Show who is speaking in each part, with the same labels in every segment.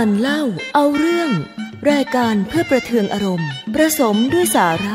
Speaker 1: านเล่าเอาเรื่องรายการเพื่อประเทืองอารมณ์ประสมด้วยสาระ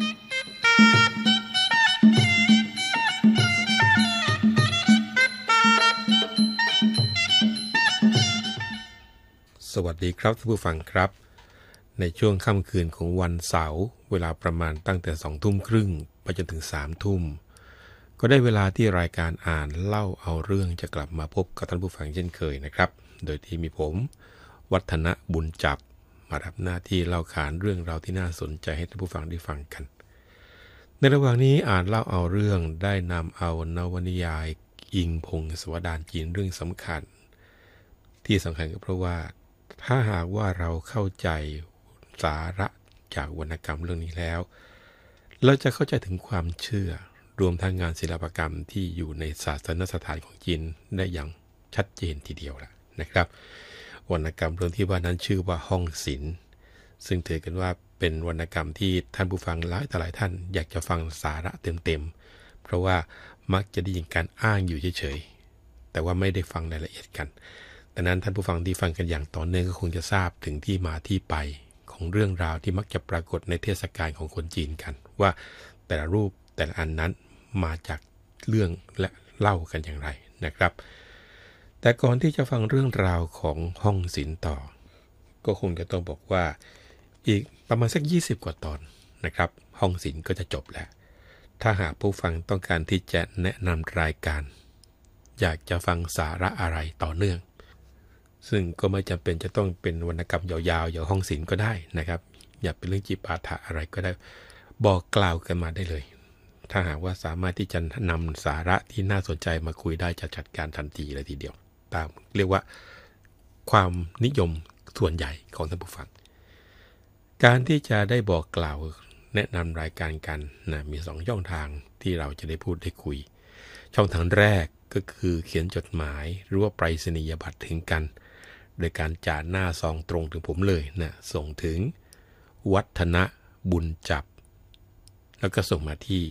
Speaker 2: สวัสดีครับท่านผู้ฟังครับในช่วงค่ำคืนของวันเสาร์เวลาประมาณตั้งแต่20:30 ไปจนถึง3:00 ก็ได้เวลาที่รายการอ่านเล่าเอาเรื่องจะกลับมาพบกับท่านผู้ฟังเช่นเคยนะครับโดยที่มีผมวัฒนะบุญจับมารับหน้าที่เล่าขานเรื่องราวที่น่าสนใจให้ท่านผู้ฟังได้ฟังกันในระหว่างนี้อ่านเล่าเอาเรื่องได้นำเอานวนิยายอิงพงศาวดารจีนเรื่องสำคัญที่สำคัญก็เพราะว่าถ้าหากว่าเราเข้าใจสาระจากวรรณกรรมเรื่องนี้แล้วเราจะเข้าใจถึงความเชื่อรวมทั้งงานศิลปกรรมที่อยู่ในศาสนสถานของจีนได้อย่างชัดเจนทีเดียวแล้วนะครับวรรณกรรมเรื่องที่ว่านั้นชื่อว่าห้องศิลป์ซึ่งถือกันว่าเป็นวรรณกรรมที่ท่านผู้ฟังหลายท่านอยากจะฟังสาระเต็มๆเพราะว่ามักจะได้ยินการอ้างอยู่เฉยๆแต่ว่าไม่ได้ฟังรายละเอียดกันดังนั้นท่านผู้ฟังที่ฟังกันอย่างต่อเนื่องก็คงจะทราบถึงที่มาที่ไปของเรื่องราวที่มักจะปรากฏในเทศกาลของคนจีนกันว่าแต่ละรูปแต่ละอันนั้นมาจากเรื่องและเล่ากันอย่างไรนะครับแต่ก่อนที่จะฟังเรื่องราวของห้องศิลป์ต่อก็คงจะต้องบอกว่าอีกประมาณสัก20กว่าตอนนะครับห้องศิลป์ก็จะจบแล้วถ้าหากผู้ฟังต้องการที่จะแนะนำรายการอยากจะฟังสาระอะไรต่อเนื่องซึ่งก็ไม่จำเป็นจะต้องเป็นวรรณกรรมยาวๆอย่างห้องศิลป์ก็ได้นะครับอย่าเป็นเรื่องจิปาถะอะไรก็ได้บอกกล่าวกันมาได้เลยถ้าหากว่าสามารถที่จะนำสาระที่น่าสนใจมาคุยได้จะจัดการทันทีเลยทีเดียวตามเรียกว่าความนิยมส่วนใหญ่ของท่านผู้ฟังการที่จะได้บอกกล่าวแนะนำรายการกันนะมี2ช่องทางที่เราจะได้พูดได้คุยช่องทางแรกก็คือเขียนจดหมายหรือว่าไปรษณียบัตรถึงกันโดยการจ่าหน้าซองตรงถึงผมเลยนะส่งถึงวัฒนะบุญจับแล้วก็ส่งมาที่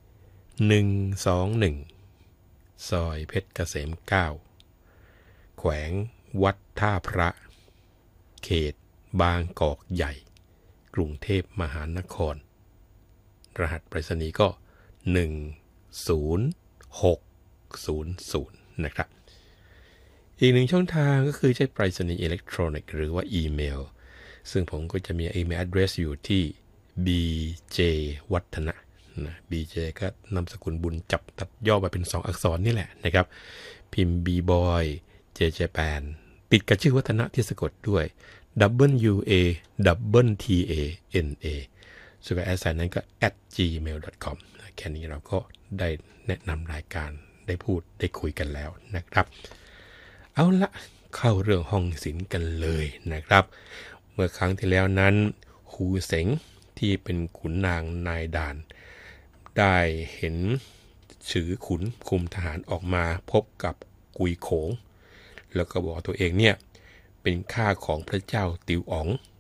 Speaker 2: 121ซอยเพชรเกษม9แขวงวัดท่าพระเขตบางกอกใหญ่กรุงเทพมหานครรหัสไปรษณีย์ก็10600นะครับอีกหนึ่งช่องทางก็คือใช้ไปรษณีย์อิเล็กทรอนิกส์หรือว่าอีเมลซึ่งผมก็จะมีอีเมล address อยู่ที่ bj วัฒนะนะ bj ก็นามสกุลบุญจับตัดย่อมาเป็น2อักษรนี่แหละนะครับพิมพ์ bboy jjapan ติดกับชื่อวัฒนะที่สะกดด้วย WATANA ส่วนแอดไซน์นั้นก็ @gmail.com แค่นี้เราก็ได้แนะนำรายการได้พูดได้คุยกันแล้วนะครับเอาละเข้าเรื่องห้องศิลป์กันเลยนะครับเมื่อครั้งที่แล้วนั้นหูเสงที่เป็นขุนนางนายด่านได้เห็นฉือขุนคุมทหารออกมาพบกับกุยโขงแล้วก็บอกตัวเองเนี่ยเป็นข้าของพระเจ้าติวอ๋อง